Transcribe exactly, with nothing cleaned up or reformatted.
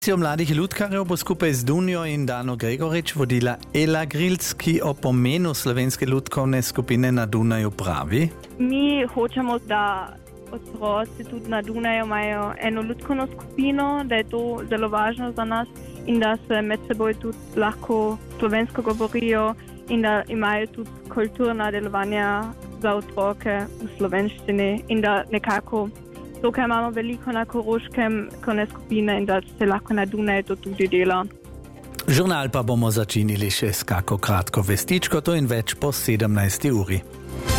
Akcijo mladih lutkarjev bo skupaj z Dunjo in Dano Gregorič vodila Ela Grilc, ki o pomenu slovenske lutkovne skupine na Dunaju pravi. Mi hočemo, da otroci tudi na Dunaju imajo eno lutkovno skupino, da je to zelo važno za nas in da se med seboj tudi lahko slovensko govorijo in da imajo tudi kulturna delovanja za otroke v slovenščini in da nekako to, kar imamo veliko na Koroškem, kone skupine in da se lahko na Dunaju to tudi dela. Žurnal pa bomo začinili še s kako kratko vestičko, to in več po sedemnajsti uri.